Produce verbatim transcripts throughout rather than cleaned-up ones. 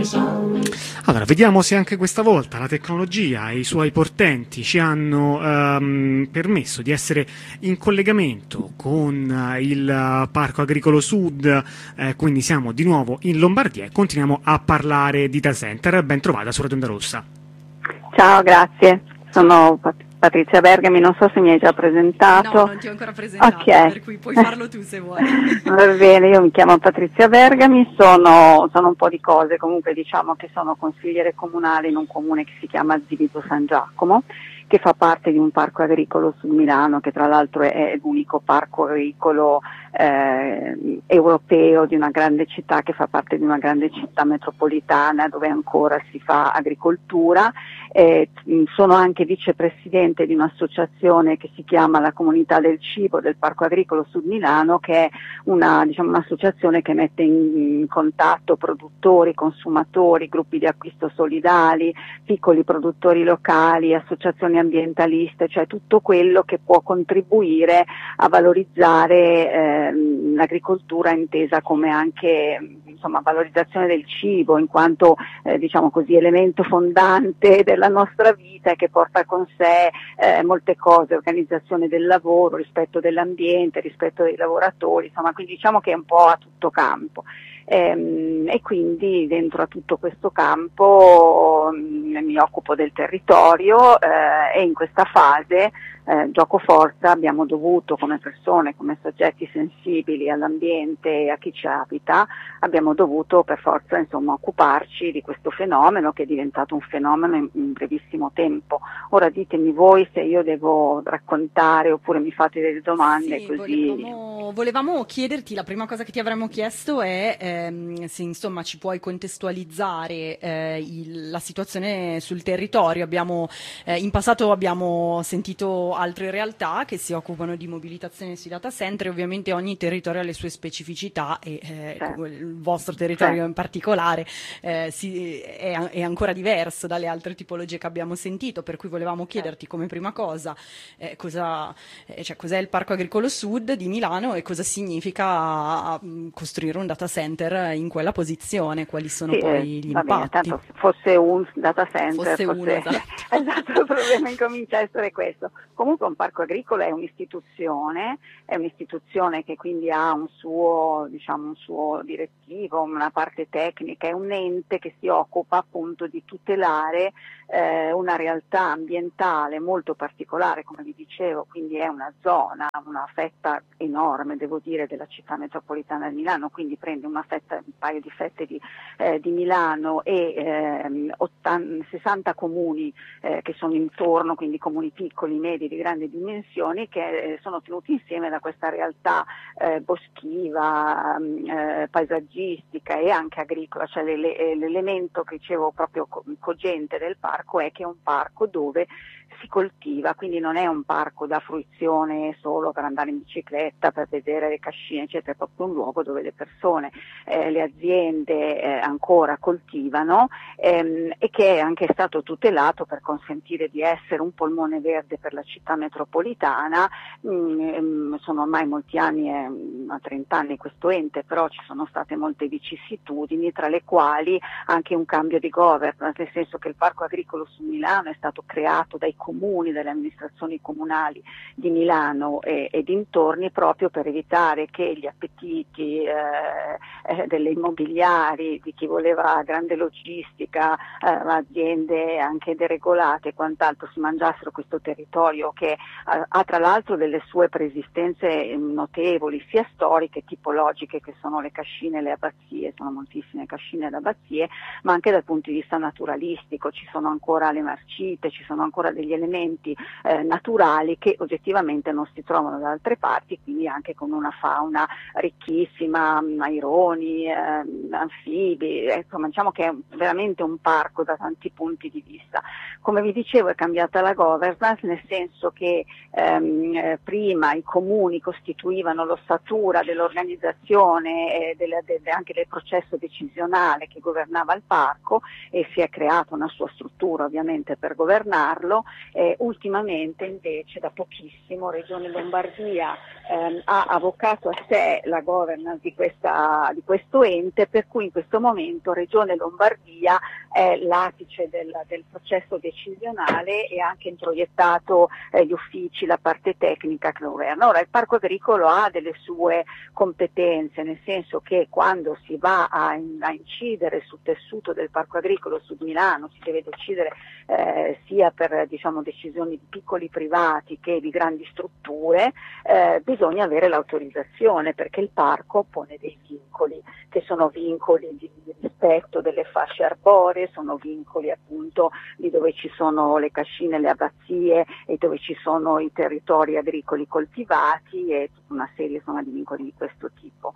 Allora, vediamo se anche questa volta la tecnologia e i suoi portenti ci hanno ehm, permesso di essere in collegamento con eh, il eh, Parco Agricolo Sud, eh, quindi siamo di nuovo in Lombardia e continuiamo a parlare di data center. Ben trovata su Radio Onda Rossa. Ciao, grazie. Sono Pat- Patrizia Bergami, non so se mi hai già presentato. No, non ti ho ancora presentato, okay. Per cui puoi farlo tu se vuoi. Va bene, io mi chiamo Patrizia Bergami, sono, sono un po' di cose, comunque diciamo che sono consigliere comunale in un comune che si chiama Ziviso San Giacomo, che fa parte di un parco agricolo su Milano, che tra l'altro è, è l'unico parco agricolo eh, europeo di una grande città, che fa parte di una grande città metropolitana dove ancora si fa agricoltura. Eh, sono anche vicepresidente di un'associazione che si chiama la Comunità del Cibo del Parco Agricolo Sud Milano, che è una, diciamo, un'associazione che mette in, in contatto produttori, consumatori, gruppi di acquisto solidali, piccoli produttori locali, associazioni ambientaliste, cioè tutto quello che può contribuire a valorizzare eh, l'agricoltura intesa come anche insomma valorizzazione del cibo, in quanto eh, diciamo così elemento fondante della nostra vita e che porta con sé eh, molte cose, organizzazione del lavoro, rispetto dell'ambiente, rispetto dei lavoratori, insomma, quindi diciamo che è un po' a tutto campo. Ehm, e quindi dentro a tutto questo campo mh, mi occupo del territorio eh, e in questa fase eh, gioco forza abbiamo dovuto come persone, come soggetti sensibili all'ambiente e a chi ci abita, abbiamo dovuto per forza insomma occuparci di questo fenomeno che è diventato un fenomeno in, in brevissimo tempo. Ora ditemi voi se io devo raccontare oppure mi fate delle domande Sì, così. Volevamo, volevamo chiederti, la prima cosa che ti avremmo chiesto è ehm, se insomma ci puoi contestualizzare eh, il, la situazione sul territorio. Abbiamo, eh, in passato abbiamo sentito altre realtà che si occupano di mobilitazione sui data center, ovviamente ogni territorio ha le sue specificità e eh, Certo. il vostro territorio Certo. in particolare eh, si, è, è ancora diverso dalle altre tipologie che abbiamo sentito, per cui volevamo chiederti come prima cosa eh, cosa, eh, cioè, cos'è il Parco Agricolo Sud di Milano e cosa significa uh, costruire un data center in quella posizione, quali sono Sì, poi eh, gli va impatti. bene, tanto se fosse un data center, Fosse uno, esatto. esatto, il problema incomincia a essere questo. Comunque un parco agricolo è un'istituzione, è un'istituzione che quindi ha un suo, diciamo, un suo direttivo, una parte tecnica, è un ente che si occupa appunto di tutelare eh, una realtà ambientale molto particolare, come vi dicevo, quindi è una zona, una fetta enorme, devo dire, della città metropolitana di Milano, quindi prende una fetta, un paio di fette di, eh, di Milano e ehm, ottanta, sessanta comuni eh, che sono intorno, quindi comuni piccoli, medi, di grandi dimensioni, che eh, sono tenuti insieme da questa realtà eh, boschiva, eh, paesaggistica e anche agricola, cioè l'ele- l'elemento che dicevo proprio co- cogente del parco è che è un parco dove si coltiva, quindi non è un parco da fruizione solo per andare in bicicletta, per vedere le cascine, eccetera, è proprio un luogo dove le persone, eh, le aziende eh, ancora coltivano ehm, e che è anche stato tutelato per consentire di essere un polmone verde per la città metropolitana. Mm, sono ormai molti anni, eh, a trenta anni questo ente, però ci sono state molte vicissitudini, tra le quali anche un cambio di governance, nel senso che il Parco Agricolo su Milano è stato creato dai comuni, dalle amministrazioni comunali di Milano e, e dintorni, proprio per evitare che gli appetiti eh, eh, delle immobiliari, di chi voleva grande logistica, eh, aziende anche deregolate e quant'altro, si mangiassero questo territorio che eh, ha tra l'altro delle sue preesistenze notevoli, sia storiche, tipologiche, che sono le cascine e le abbazie, sono moltissime cascine ed abbazie, ma anche dal punto di vista naturalistico, ci sono ancora le marcite, ci sono ancora degli elementi eh, naturali che oggettivamente non si trovano da altre parti, quindi anche con una fauna ricchissima, aironi, eh, anfibi, insomma diciamo che è veramente un parco da tanti punti di vista. Come vi dicevo, è cambiata la governance, nel senso che ehm, eh, prima i comuni costituivano l'ossatura dell'organizzazione e del, de, anche del processo decisionale che governava il parco, e si è creata una sua struttura ovviamente per governarlo. Eh, ultimamente invece da pochissimo Regione Lombardia ehm, ha avvocato a sé la governance di, questa, di questo ente, per cui in questo momento Regione Lombardia è l'apice del, del processo decisionale e ha anche introiettato eh, gli uffici, la parte tecnica che lo governa. Ora il parco agricolo ha delle sue competenze, nel senso che quando si va a, in, a incidere sul tessuto del parco agricolo su Milano si deve decidere eh, sia per diciamo, decisioni di piccoli privati che di grandi strutture, eh, bisogna avere l'autorizzazione, perché il parco pone dei vincoli che sono vincoli di rispetto delle fasce arboree, sono vincoli appunto di dove ci sono le cascine, le abbazie e dove ci sono i territori agricoli coltivati e tutta una serie insomma, di vincoli di questo tipo.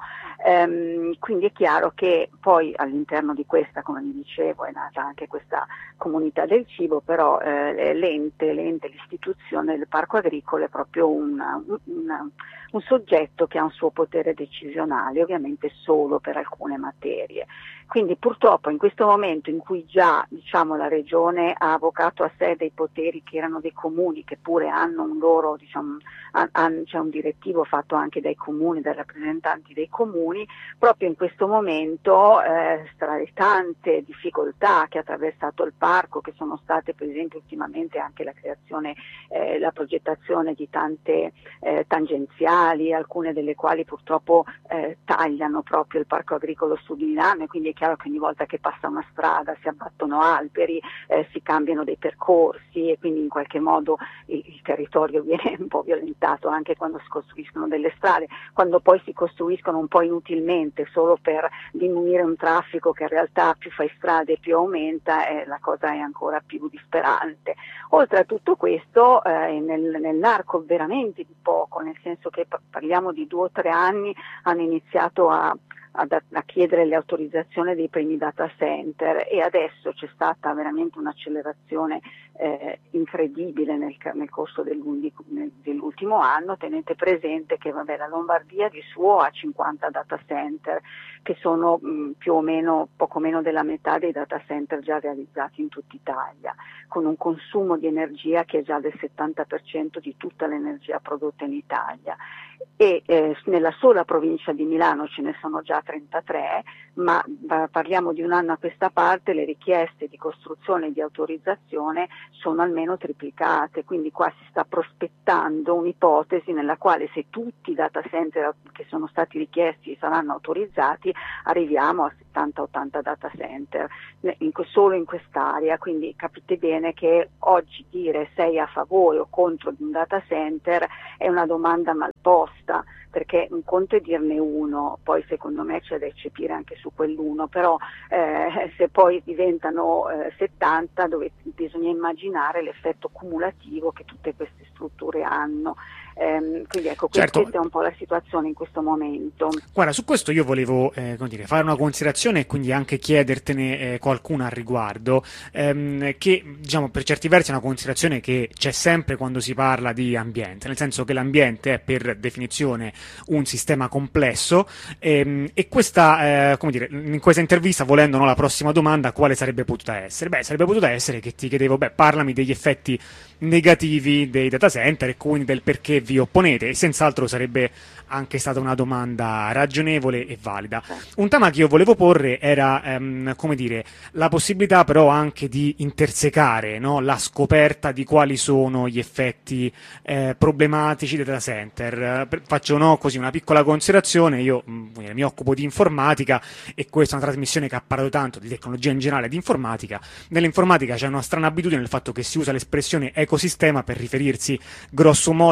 Ehm, quindi è chiaro che poi all'interno di questa, come vi dicevo, è nata anche questa comunità del cibo, però eh, l'ente, l'ente, l'istituzione del parco agricolo è proprio una, una, un soggetto che ha un suo potere decisionale, ovviamente solo per alcune materie. Quindi purtroppo in questo momento in cui già diciamo, la Regione ha avvocato a sé dei poteri che erano dei comuni, che pure hanno un loro, diciamo, han, c'è un direttivo fatto anche dai comuni, dai rappresentanti dei comuni, proprio in questo momento eh, tra le tante difficoltà che ha attraversato il parco, che sono state per esempio ultimamente anche la creazione, eh, la progettazione di tante eh, tangenziali, alcune delle quali purtroppo eh, tagliano proprio il parco agricolo su di Milano, e quindi è chiaro che ogni volta che passa una strada si abbattono alberi, eh, si cambiano dei percorsi e quindi in qualche modo il, il territorio viene un po' violentato anche quando si costruiscono delle strade, quando poi si costruiscono un po' inutilmente solo per diminuire un traffico che in realtà più fai strade più aumenta, e la cosa è ancora più disperante. Oltre a tutto questo, eh, nel, nell'arco veramente di poco, nel senso che parliamo di due o tre anni, hanno iniziato a A, a chiedere le autorizzazioni dei primi data center, e adesso c'è stata veramente un'accelerazione eh, incredibile nel, nel corso dell'ultimo anno. Tenete presente che vabbè, la Lombardia di suo ha cinquanta data center, che sono mh, più o meno poco meno della metà dei data center già realizzati in tutta Italia, con un consumo di energia che è già del settanta per cento di tutta l'energia prodotta in Italia. E eh, nella sola provincia di Milano ce ne sono già trentatré, ma eh, parliamo di un anno a questa parte, le richieste di costruzione e di autorizzazione sono almeno triplicate, quindi qua si sta prospettando un'ipotesi nella quale se tutti i data center che sono stati richiesti saranno autorizzati, arriviamo a settanta ottanta data center in, solo in quest'area. Quindi capite bene che oggi dire sei a favore o contro di un data center è una domanda mal posta, perché un conto è dirne uno, poi secondo me c'è da eccepire anche su quell'uno, però eh, se poi diventano eh, settanta dove bisogna immaginare l'effetto cumulativo che tutte queste strutture hanno. Eh, quindi ecco, certo. Questa è un po' la situazione in questo momento. Guarda, su questo io volevo eh, come dire, fare una considerazione e quindi anche chiedertene eh, qualcuna al riguardo, ehm, che diciamo per certi versi è una considerazione che c'è sempre quando si parla di ambiente, nel senso che l'ambiente è per definizione un sistema complesso, ehm, e questa, eh, come dire, in questa intervista, volendo no, la prossima domanda quale sarebbe potuta essere? Beh, sarebbe potuta essere che ti chiedevo, beh, parlami degli effetti negativi dei data center e quindi del perché vi opponete, e senz'altro sarebbe anche stata una domanda ragionevole e valida. Un tema che io volevo porre era ehm, come dire, la possibilità però anche di intersecare no, la scoperta di quali sono gli effetti eh, problematici dei data center. Eh, faccio no, così una piccola considerazione: io mh, mi occupo di informatica e questa è una trasmissione che ha parlato tanto di tecnologia in generale e di informatica. Nell'informatica c'è una strana abitudine nel fatto che si usa l'espressione ecosistema per riferirsi grosso modo a tutto quanto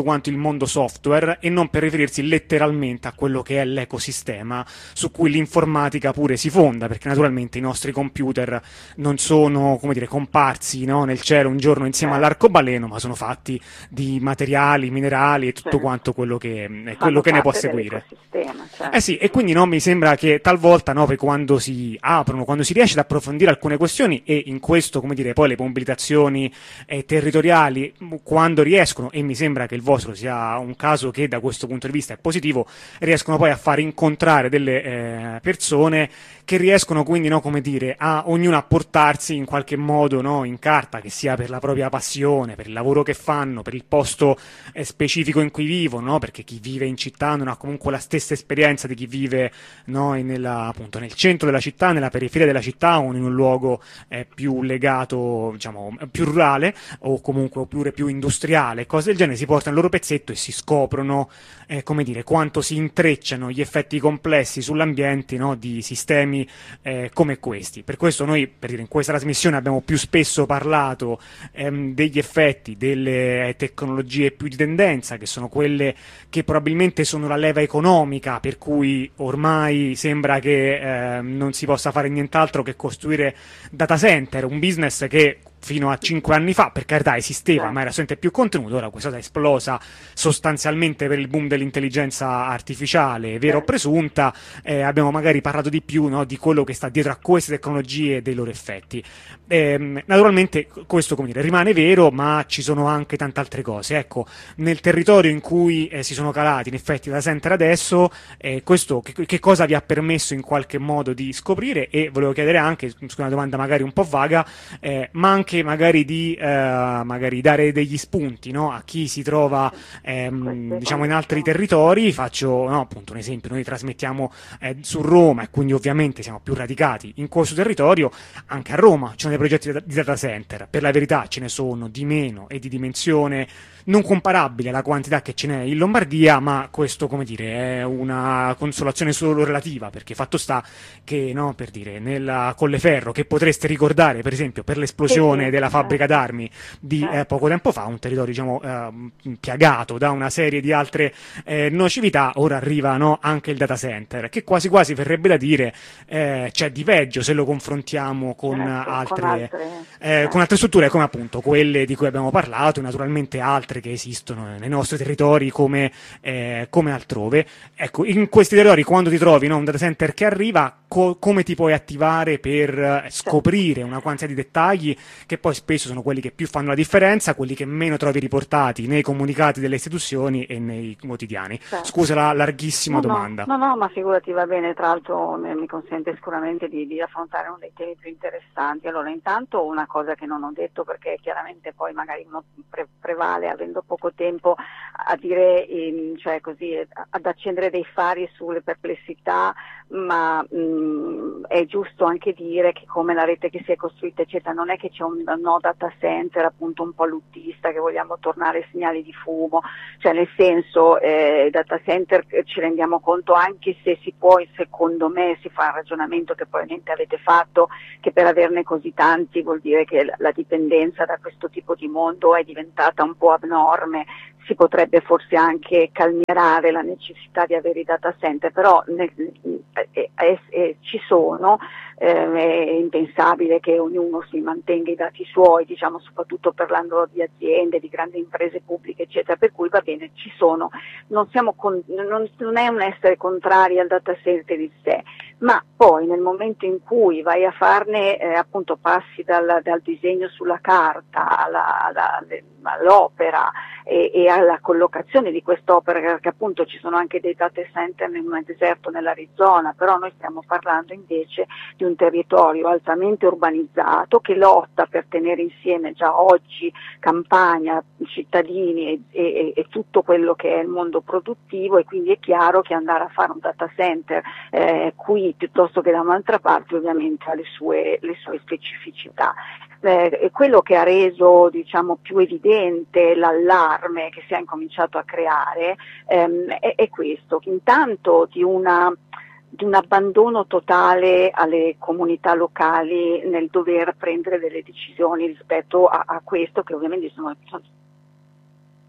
quanto il mondo software e non per riferirsi letteralmente a quello che è l'ecosistema su cui l'informatica pure si fonda, perché naturalmente i nostri computer non sono, come dire, comparsi, no, nel cielo un giorno insieme all'arcobaleno, ma sono fatti di materiali, minerali e tutto quanto quello che, eh, quello che ne può seguire. Certo. Eh sì, e quindi no, mi sembra che talvolta, no, quando si aprono, quando si riesce ad approfondire alcune questioni, e in questo, come dire, poi le mobilitazioni eh, territoriali, quando riescono, e mi sembra che il vostro sia un caso che da questo punto di vista è positivo, riescono poi a far incontrare delle eh, persone che riescono quindi, no, come dire, a ognuno a portarsi in qualche modo, no, in carta, che sia per la propria passione, per il lavoro che fanno, per il posto eh, specifico in cui vivono, no, perché chi vive in città non ha comunque la stessa esperienza di chi vive, no, nella, appunto, nel centro della città, nella periferia della città o in un luogo eh, più legato, diciamo, più rurale o comunque oppure più industriale, cose del genere. Si portano il loro pezzetto e si scoprono, eh, come dire, quanto si intrecciano gli effetti complessi sull'ambiente, no, di sistemi eh, come questi. Per questo noi, per dire, in questa trasmissione abbiamo più spesso parlato ehm, degli effetti delle tecnologie più di tendenza, che sono quelle che probabilmente sono la leva economica, per cui ormai sembra che eh, non si possa fare nient'altro che costruire data center, un business che fino a cinque anni fa, per carità, esisteva, ma era sempre più contenuto. Ora questa cosa è esplosa sostanzialmente per il boom dell'intelligenza artificiale, vera o presunta. Eh, abbiamo magari parlato di più, no, di quello che sta dietro a queste tecnologie e dei loro effetti. Eh, naturalmente questo, come dire, rimane vero, ma ci sono anche tante altre cose. Ecco, nel territorio in cui eh, si sono calati in effetti da center adesso, eh, questo che, che cosa vi ha permesso in qualche modo di scoprire? E volevo chiedere anche, su una domanda magari un po' vaga, eh, ma anche magari di eh, magari dare degli spunti, no, a chi si trova ehm, diciamo in altri territori. Faccio, no, appunto un esempio: noi trasmettiamo eh, su Roma e quindi ovviamente siamo più radicati in questo territorio. Anche a Roma ci sono dei progetti di data center, per la verità ce ne sono di meno e di dimensione non comparabile alla quantità che ce n'è in Lombardia, ma questo, come dire, è una consolazione solo relativa, perché fatto sta che, no, per dire, nella Colleferro, che potreste ricordare per esempio per l'esplosione sì, della fabbrica certo. d'armi di eh, poco tempo fa, un territorio, diciamo, eh, piagato da una serie di altre eh, nocività, ora arriva, no, anche il data center, che quasi quasi verrebbe da dire eh, c'è di peggio se lo confrontiamo con, certo, altre, con, altre, eh, con altre strutture, come appunto quelle di cui abbiamo parlato, e naturalmente altre che esistono nei nostri territori come, eh, come altrove. Ecco, in questi territori, quando ti trovi, no, un data center che arriva, co- come ti puoi attivare per eh, scoprire una quantità di dettagli che poi spesso sono quelli che più fanno la differenza, quelli che meno trovi riportati nei comunicati delle istituzioni e nei quotidiani. certo. Scusa la larghissima no, domanda. No, no, no, ma figurati, va bene, tra l'altro mi consente sicuramente di, di affrontare uno dei temi più interessanti. Allora, intanto una cosa che non ho detto, perché chiaramente poi magari uno pre- prevale avendo poco tempo a dire, ehm, cioè così, ad accendere dei fari sulle perplessità, ma mh, è giusto anche dire che come la rete che si è costruita eccetera, non è che c'è un no data center appunto un po' luttista, che vogliamo tornare ai segnali di fumo, cioè nel senso eh, data center ci rendiamo conto, anche se si può, secondo me si fa un ragionamento che probabilmente avete fatto, che per averne così tanti vuol dire che la, la dipendenza da questo tipo di mondo è diventata un po' abnorme. Si potrebbe forse anche calmierare la necessità di avere i data center, però ne, eh, eh, eh, ci sono, eh, è impensabile che ognuno si mantenga i dati suoi, diciamo soprattutto parlando di aziende, di grandi imprese pubbliche eccetera, per cui va bene, ci sono, non, siamo con, non, non è un essere contrari al data center in sé, ma poi nel momento in cui vai a farne, eh, appunto passi dal, dal disegno sulla carta alla, alla, all'opera e, e alla collocazione di quest'opera, perché appunto ci sono anche dei data center nel deserto nell'Arizona, però noi stiamo parlando invece di un territorio altamente urbanizzato che lotta per tenere insieme già oggi campagna, cittadini e, e, e tutto quello che è il mondo produttivo, e quindi è chiaro che andare a fare un data center eh, qui piuttosto che da un'altra parte ovviamente ha le sue, le sue specificità. Eh, quello che ha reso, diciamo, più evidente l'allarme che si è incominciato a creare ehm, è, è questo, intanto di una di un abbandono totale alle comunità locali nel dover prendere delle decisioni rispetto a, a questo, che ovviamente sono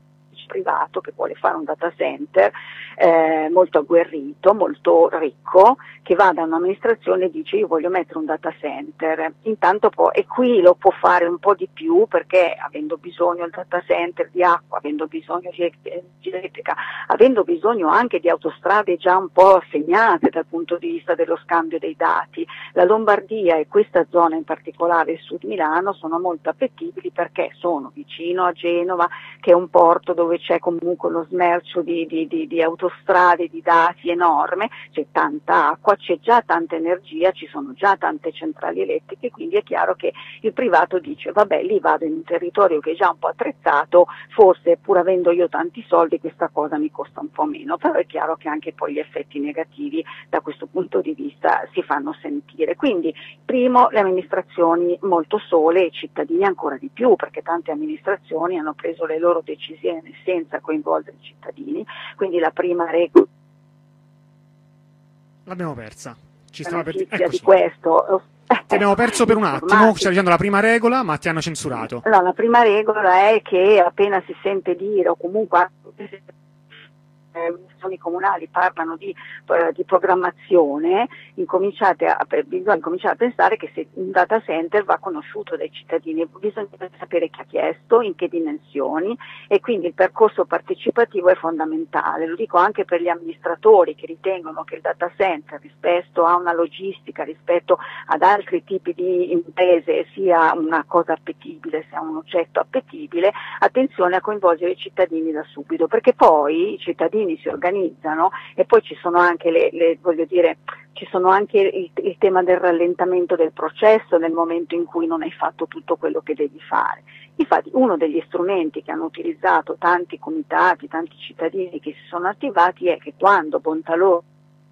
privato che vuole fare un data center eh, molto agguerrito, molto ricco, che va da un'amministrazione e dice io voglio mettere un data center, intanto può, e qui lo può fare un po' di più perché avendo bisogno il data center di acqua, avendo bisogno di energia elettrica, avendo bisogno anche di autostrade già un po' assegnate dal punto di vista dello scambio dei dati, la Lombardia e questa zona in particolare, il Sud Milano, sono molto appetibili perché sono vicino a Genova, che è un porto dove c'è comunque lo smercio di, di, di, di autostrade, di dati enorme, c'è tanta acqua, c'è già tanta energia, ci sono già tante centrali elettriche, quindi è chiaro che il privato dice vabbè, lì vado in un territorio che è già un po' attrezzato, forse pur avendo io tanti soldi questa cosa mi costa un po' meno, però è chiaro che anche poi gli effetti negativi da questo punto di vista si fanno sentire. Quindi primo, le amministrazioni molto sole e i cittadini ancora di più, perché tante amministrazioni hanno preso le loro decisioni senza coinvolgere i cittadini, quindi la prima regola l'abbiamo persa, ci stava per... di questo. Ti abbiamo perso per un attimo, stai dicendo la prima regola, ma ti hanno censurato. No, la prima regola è che appena si sente dire, o comunque amministrazioni comunali parlano di, eh, di programmazione, incominciate a, bisogna cominciare a pensare che se un data center va conosciuto dai cittadini, bisogna sapere chi ha chiesto, in che dimensioni, e quindi il percorso partecipativo è fondamentale. Lo dico anche per gli amministratori che ritengono che il data center rispetto a una logistica, rispetto ad altri tipi di imprese sia una cosa appetibile, sia un oggetto appetibile, attenzione a coinvolgere i cittadini da subito, perché poi i cittadini si organizzano e poi ci sono anche le, le voglio dire, ci sono anche il, il tema del rallentamento del processo nel momento in cui non hai fatto tutto quello che devi fare. Infatti uno degli strumenti che hanno utilizzato tanti comitati, tanti cittadini che si sono attivati è che quando bontà loro,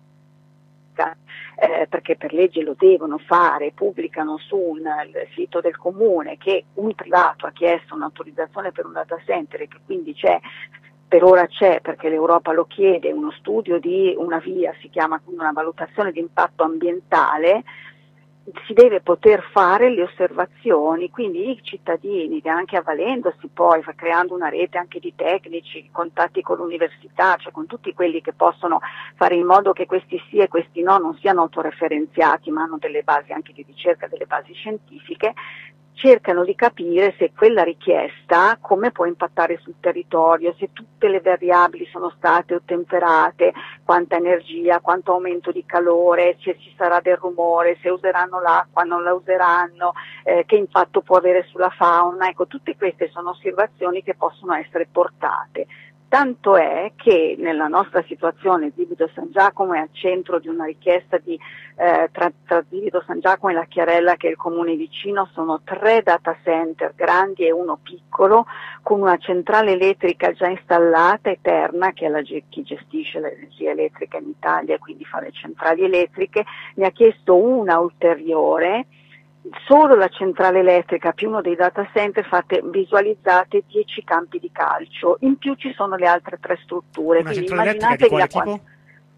Eh, perché per legge lo devono fare, pubblicano sul sito del comune che un privato ha chiesto un'autorizzazione per un data center e che quindi c'è, per ora c'è perché l'Europa lo chiede, uno studio di una via, si chiama una valutazione di impatto ambientale, si deve poter fare le osservazioni, quindi i cittadini, anche avvalendosi poi, creando una rete anche di tecnici, contatti con l'università, cioè con tutti quelli che possono fare in modo che questi sì e questi no non siano autoreferenziati ma hanno delle basi anche di ricerca, delle basi scientifiche, cercano di capire se quella richiesta come può impattare sul territorio, se tutte le variabili sono state ottemperate, quanta energia, quanto aumento di calore, se ci sarà del rumore, se useranno l'acqua, non la useranno, eh, che impatto può avere sulla fauna. Ecco, tutte queste sono osservazioni che possono essere portate. Tanto è che nella nostra situazione Zivido San Giacomo è al centro di una richiesta di eh, tra, tra Zivido San Giacomo e la Chiarella, che è il comune vicino, sono tre data center grandi e uno piccolo, con una centrale elettrica già installata eterna, che è la, chi gestisce l'energia elettrica in Italia e quindi fa le centrali elettriche, ne ha chiesto una ulteriore. Solo la centrale elettrica più uno dei data center fate visualizzate dieci campi di calcio, in più ci sono le altre tre strutture. Una quindi centrale elettrica di quale tipo? Quant-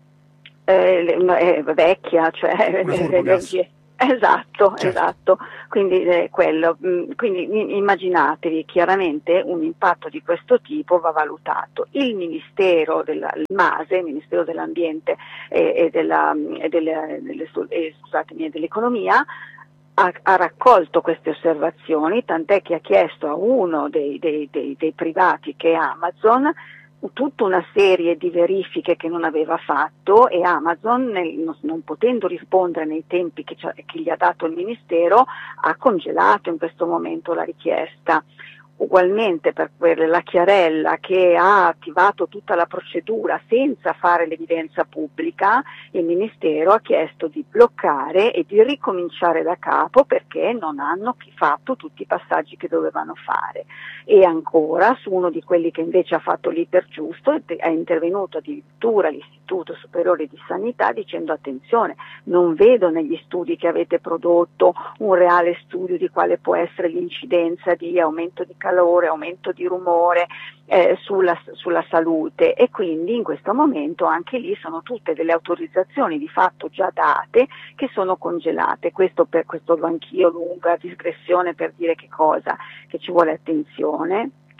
eh, è vecchia, cioè l'energia. Esatto, certo. Esatto, quindi eh, quello, quindi immaginatevi, chiaramente un impatto di questo tipo va valutato. Il Ministero della il MASE, il Ministero dell'Ambiente e, e della, e delle, delle, eh, scusatemi, dell'Economia, Ha, ha raccolto queste osservazioni, tant'è che ha chiesto a uno dei, dei, dei, dei privati, che è Amazon, tutta una serie di verifiche che non aveva fatto, e Amazon, nel, non, non potendo rispondere nei tempi che, che gli ha dato il Ministero, ha congelato in questo momento la richiesta. Ugualmente per quella, la Chiarella, che ha attivato tutta la procedura senza fare l'evidenza pubblica, il Ministero ha chiesto di bloccare e di ricominciare da capo perché non hanno fatto tutti i passaggi che dovevano fare. E ancora, su uno di quelli che invece ha fatto l'iter giusto, è intervenuto addirittura l'Istituto Superiore di Sanità dicendo: attenzione, non vedo negli studi che avete prodotto un reale studio di quale può essere l'incidenza di aumento di calore, aumento di rumore eh, sulla, sulla salute, e quindi in questo momento anche lì sono tutte delle autorizzazioni di fatto già date che sono congelate. Questo per questo anch'io lunga digressione per dire che cosa? Che ci vuole attenzione,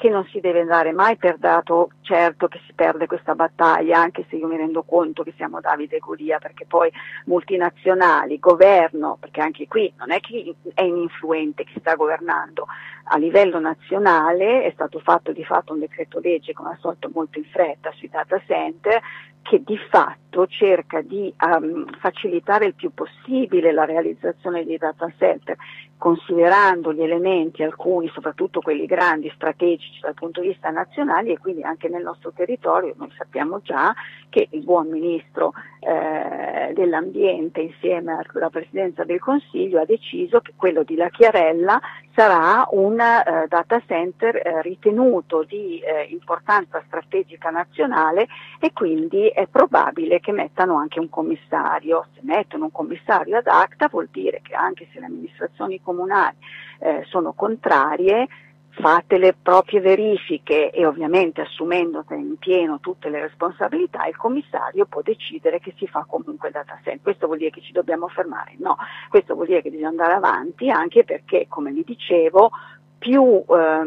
che non si deve dare mai per dato certo che si perde questa battaglia, anche se io mi rendo conto che siamo Davide e Golia, perché poi multinazionali, governo, perché anche qui non è che è ininfluente chi sta governando, a livello nazionale è stato fatto di fatto un decreto legge, come al solito molto in fretta, sui data center, che di fatto cerca di um, facilitare il più possibile la realizzazione dei data center, considerando gli elementi, alcuni, soprattutto quelli grandi, strategici dal punto di vista nazionale, e quindi anche nel nostro territorio. Noi sappiamo già che il buon ministro eh, dell'ambiente, insieme alla Presidenza del Consiglio, ha deciso che quello di La Chiarella sarà un eh, data center eh, ritenuto di eh, importanza strategica nazionale, e quindi è probabile che mettano anche un commissario. Se mettono un commissario ad acta vuol dire che anche se le amministrazioni comunali eh, sono contrarie, fate le proprie verifiche e ovviamente assumendoti in pieno tutte le responsabilità, il commissario può decidere che si fa comunque il data center. Questo vuol dire che ci dobbiamo fermare? No, questo vuol dire che bisogna andare avanti, anche perché, come vi dicevo, più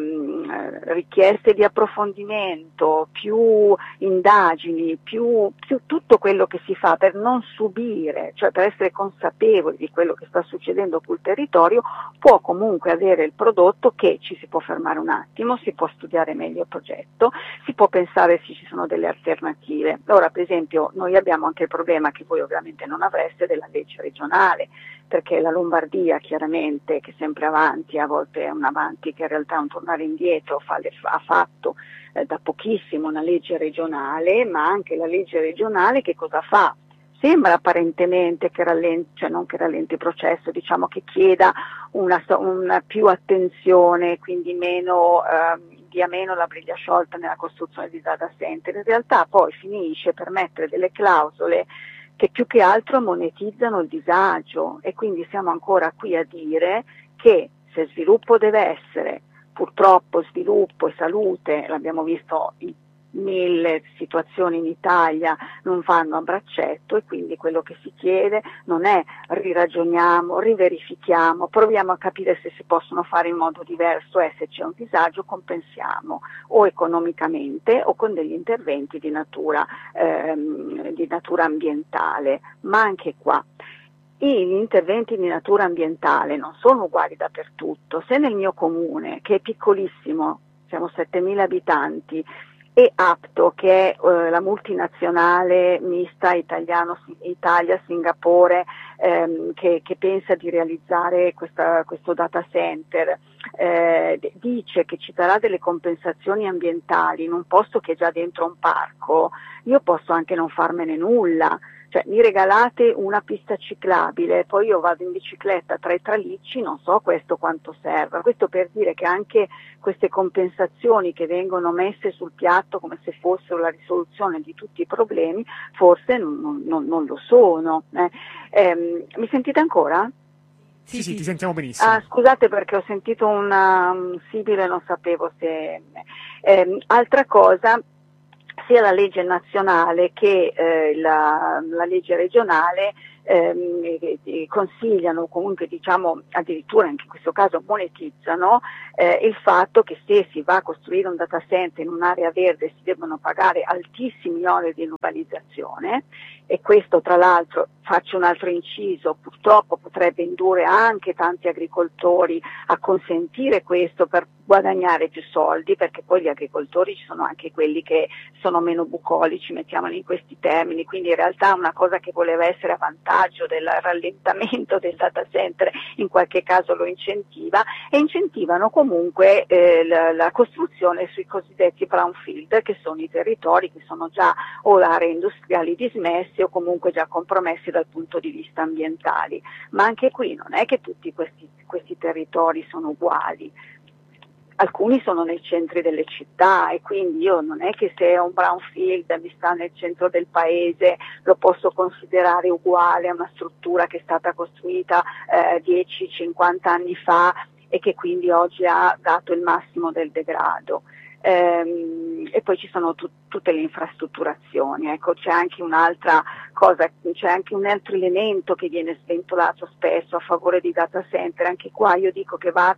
ehm, richieste di approfondimento, più indagini, più, più tutto quello che si fa per non subire, cioè per essere consapevoli di quello che sta succedendo sul territorio, può comunque avere il prodotto che ci si può fermare un attimo, si può studiare meglio il progetto, si può pensare se ci sono delle alternative. Ora, per esempio, noi abbiamo anche il problema, che voi ovviamente non avreste, della legge regionale, perché la Lombardia chiaramente, che è sempre avanti, a volte è un avanti che in realtà è un tornare indietro, fa le, ha fatto eh, da pochissimo una legge regionale, ma anche la legge regionale che cosa fa? Sembra apparentemente che rallenti, cioè non che rallenti il processo, diciamo che chieda una, una più attenzione, quindi meno, eh, dia meno la briglia sciolta nella costruzione di data center. In realtà poi finisce per mettere delle clausole che più che altro monetizzano il disagio, e quindi siamo ancora qui a dire che se sviluppo deve essere, purtroppo sviluppo e salute, l'abbiamo visto in mille situazioni in Italia, non vanno a braccetto, e quindi quello che si chiede non è riragioniamo, riverifichiamo, proviamo a capire se si possono fare in modo diverso, e se c'è un disagio compensiamo o economicamente o con degli interventi di natura, ehm, di natura ambientale. Ma anche qua gli interventi di natura ambientale non sono uguali dappertutto. Se nel mio comune, che è piccolissimo, siamo settemila abitanti, e Apto, che è eh, la multinazionale mista italiano, Italia-Singapore, ehm, che, che pensa di realizzare questa, questo data center, eh, dice che ci darà delle compensazioni ambientali in un posto che è già dentro un parco, io posso anche non farmene nulla. Cioè, mi regalate una pista ciclabile, poi io vado in bicicletta tra i tralicci, non so questo quanto serve. Questo per dire che anche queste compensazioni che vengono messe sul piatto come se fossero la risoluzione di tutti i problemi, forse non, non, non lo sono. Eh. Eh, mi sentite ancora? Sì, sì, ti sentiamo benissimo. Ah, scusate perché ho sentito una, un sibile, non sapevo se... Eh, altra cosa, sia la legge nazionale che eh, la, la legge regionale ehm, consigliano, comunque diciamo addirittura in questo caso monetizzano eh, il fatto che se si va a costruire un data center in un'area verde si devono pagare altissimi oneri di urbanizzazione, e questo tra l'altro, faccio un altro inciso, purtroppo potrebbe indurre anche tanti agricoltori a consentire questo per guadagnare più soldi, perché poi gli agricoltori ci sono anche quelli che sono meno bucolici, mettiamoli in questi termini, quindi in realtà una cosa che voleva essere a vantaggio del rallentamento del data center in qualche caso lo incentiva, e incentivano comunque eh, la, la costruzione sui cosiddetti brownfield, che sono i territori che sono già o aree industriali dismesse o comunque già compromessi dal punto di vista ambientali. Ma anche qui non è che tutti questi, questi territori sono uguali. Alcuni sono nei centri delle città, e quindi io non è che se un brownfield mi sta nel centro del paese lo posso considerare uguale a una struttura che è stata costruita eh, dieci cinquanta anni fa e che quindi oggi ha dato il massimo del degrado. Ehm, e poi ci sono tu, tutte le infrastrutturazioni, ecco, c'è anche un'altra cosa, c'è anche un altro elemento che viene sventolato spesso a favore di data center. Anche qua io dico che va a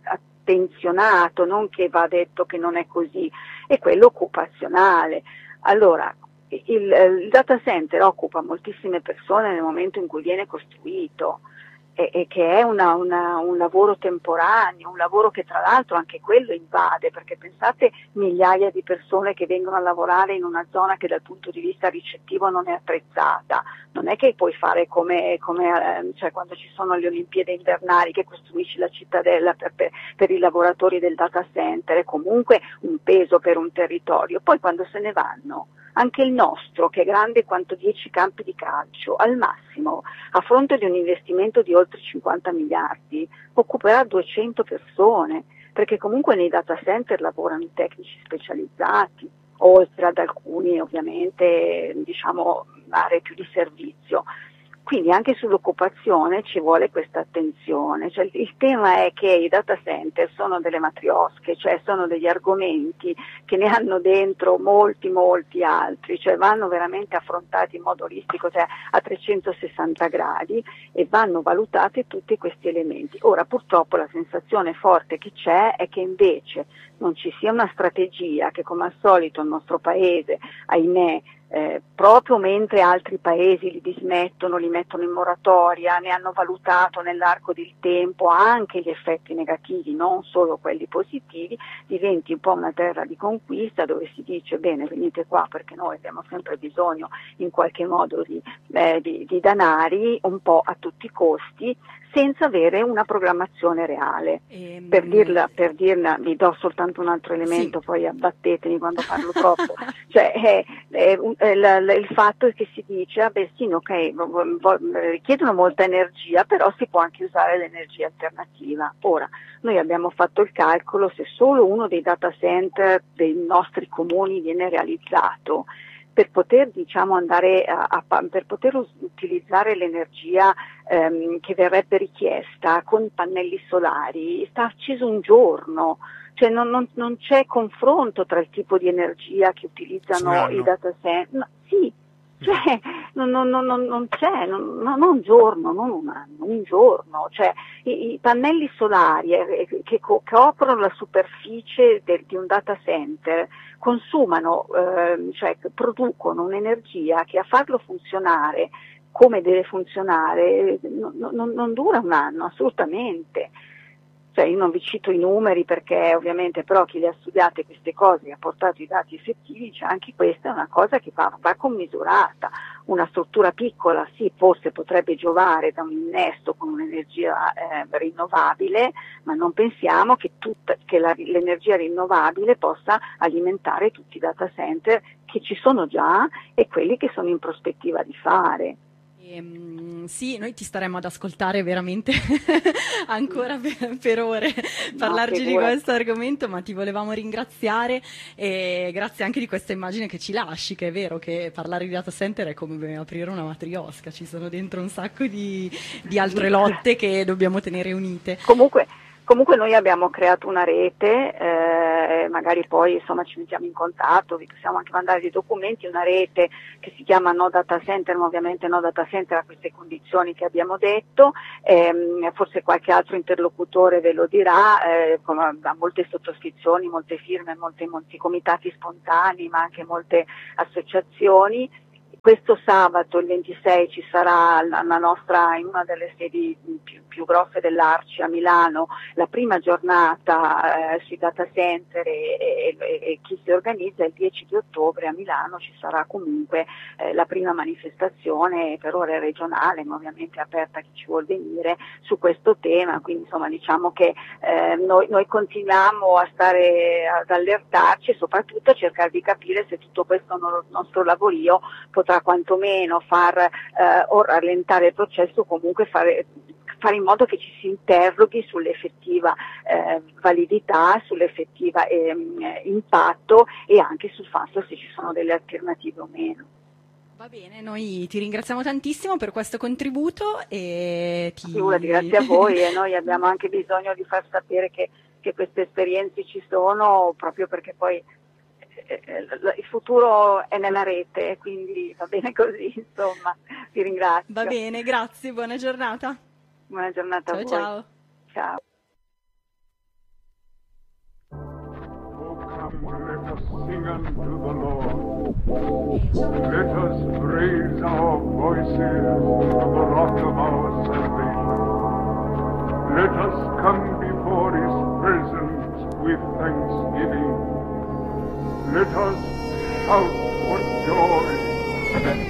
attenzionato, non che va detto che non è così, è quello occupazionale. Allora, il, il data center occupa moltissime persone nel momento in cui viene costruito, e, e che è una, una, un lavoro temporaneo, un lavoro che tra l'altro anche quello invade, perché pensate migliaia di persone che vengono a lavorare in una zona che dal punto di vista ricettivo non è attrezzata. Non è che puoi fare come, come eh, cioè quando ci sono le Olimpiadi invernali, che costruisci la cittadella per, per, per i lavoratori del data center, è comunque un peso per un territorio. Poi quando se ne vanno, anche il nostro, che è grande quanto dieci campi di calcio, al massimo, a fronte di un investimento di oltre cinquanta miliardi, occuperà duecento persone, perché comunque nei data center lavorano i tecnici specializzati, oltre ad alcuni ovviamente, diciamo, aree più di servizio. Quindi anche sull'occupazione ci vuole questa attenzione, cioè, il tema è che i data center sono delle matriosche, cioè sono degli argomenti che ne hanno dentro molti molti altri, cioè vanno veramente affrontati in modo olistico, cioè a trecentosessanta gradi, e vanno valutati tutti questi elementi. Ora purtroppo la sensazione forte che c'è è che invece non ci sia una strategia, che come al solito il nostro paese, ahimè, Eh, proprio mentre altri paesi li dismettono, li mettono in moratoria, ne hanno valutato nell'arco del tempo anche gli effetti negativi, non solo quelli positivi, diventi un po' una terra di conquista dove si dice bene, venite qua perché noi abbiamo sempre bisogno in qualche modo di, eh, di, di danari un po' a tutti i costi, senza avere una programmazione reale. Ehm... Per dirla, per dirla, vi do soltanto un altro elemento, sì. Poi abbattetemi quando parlo troppo. Cioè, è, è, è, la, la, il fatto è che si dice, ah beh sì, ok, vo, vo, richiedono molta energia, però si può anche usare l'energia alternativa. Ora, noi abbiamo fatto il calcolo, se solo uno dei data center dei nostri comuni viene realizzato, per poter diciamo andare a, a per poter utilizzare l'energia ehm, che verrebbe richiesta con i pannelli solari, sta acceso un giorno, cioè non, non, non c'è confronto tra il tipo di energia che utilizzano i data center. No, sì, cioè non, non, non, non c'è, non, non un giorno, non un anno, un giorno, cioè i, i pannelli solari eh, che co- coprono la superficie del, di un data center consumano, eh, cioè producono un'energia che a farlo funzionare come deve funzionare non, non, non dura un anno, assolutamente. Cioè io non vi cito i numeri perché ovviamente però chi le ha studiate queste cose e ha portato i dati effettivi, cioè anche questa è una cosa che va, va commisurata. Una struttura piccola sì, forse potrebbe giovare da un innesto con un'energia eh, rinnovabile, ma non pensiamo che, tutta, che la, l'energia rinnovabile possa alimentare tutti i data center che ci sono già e quelli che sono in prospettiva di fare. Ehm, sì, noi ti staremo ad ascoltare veramente ancora per, per ore, parlarci di questo argomento, ma ti volevamo ringraziare e grazie anche di questa immagine che ci lasci, che è vero che parlare di data center è come aprire una matriosca, ci sono dentro un sacco di, di altre lotte che dobbiamo tenere unite. Comunque, comunque noi abbiamo creato una rete, eh, magari poi insomma ci mettiamo in contatto, vi possiamo anche mandare dei documenti, una rete che si chiama No Data Center, ma ovviamente No Data Center a queste condizioni che abbiamo detto, ehm, forse qualche altro interlocutore ve lo dirà, eh, con, ha molte sottoscrizioni, molte firme, molti, molti comitati spontanei, ma anche molte associazioni. Questo sabato, il ventisei, ci sarà la, la nostra, in una delle sedi più, più grosse dell'Arci a Milano, la prima giornata eh, sui data center e, e, e chi si organizza. Il dieci di ottobre a Milano ci sarà comunque eh, la prima manifestazione, per ora è regionale, ma ovviamente è aperta a chi ci vuol venire, su questo tema. Quindi insomma diciamo che eh, noi, noi continuiamo a stare, ad allertarci e soprattutto a cercare di capire se tutto questo no, nostro lavorio potrà quantomeno far eh, o rallentare il processo, o comunque fare, fare in modo che ci si interroghi sull'effettiva eh, validità, sull'effettiva eh, impatto e anche sul fatto se ci sono delle alternative o meno. Va bene, noi ti ringraziamo tantissimo per questo contributo e ti... Grazie a voi, e noi abbiamo anche bisogno di far sapere che, che queste esperienze ci sono, proprio perché poi il futuro è nella rete, quindi va bene così, insomma, ti ringrazio. Va bene, grazie, buona giornata. Buona giornata ciao, a voi. Ciao. Ciao. Let us sing unto the Lord. Let us raise our voices to the rock of our salvation. Let us come before his presence with thanksgiving. Let us shout for joy.